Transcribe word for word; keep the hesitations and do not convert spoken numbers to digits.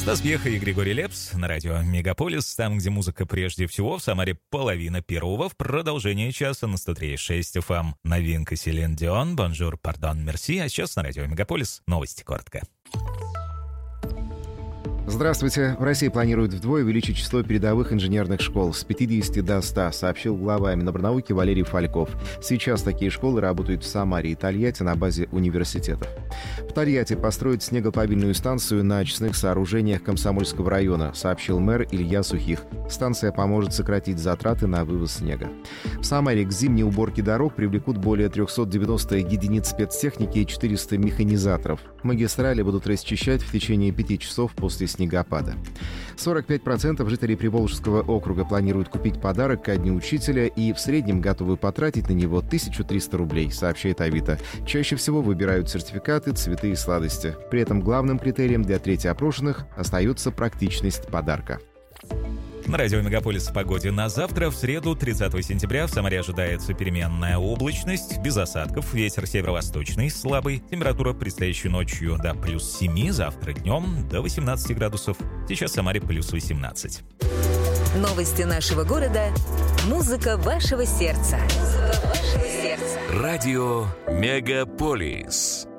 Стас Пьеха и Григорий Лепс на радио «Мегаполис». Там, где музыка прежде всего, в Самаре половина первого. В продолжение часа на сто три и шесть эф эм. Новинка Селин Дион, «Бонжур, пардон, мерси». А сейчас на радио «Мегаполис» новости коротко. Здравствуйте. В России планируют вдвое увеличить число передовых инженерных школ с пятидесяти до ста, сообщил глава Минобрнауки Валерий Фальков. Сейчас такие школы работают в Самаре и Тольятти на базе университетов. В Тольятти построят снегоплавильную станцию на очистных сооружениях Комсомольского района, сообщил мэр Илья Сухих. Станция поможет сократить затраты на вывоз снега. В Самаре к зимней уборке дорог привлекут более трехсот девяноста единиц спецтехники и четырёхсот механизаторов. Магистрали будут расчищать в течение пяти часов после снегопада. сорок пять процентов жителей Приволжского округа планируют купить подарок ко Дню учителя и в среднем готовы потратить на него тысячу триста рублей, сообщает Авито. Чаще всего выбирают сертификаты, цветы и сладости. При этом главным критерием для трети опрошенных остается практичность подарка. На радио «Мегаполис» в погоде на завтра. В среду, тридцатого сентября, в Самаре ожидается переменная облачность, без осадков, ветер северо-восточный, слабый. Температура предстоящей ночью до плюс семи, завтра днем до восемнадцати градусов. Сейчас в Самаре плюс восемнадцать. Новости нашего города. Музыка вашего сердца. Музыка вашего сердца. Радио «Мегаполис».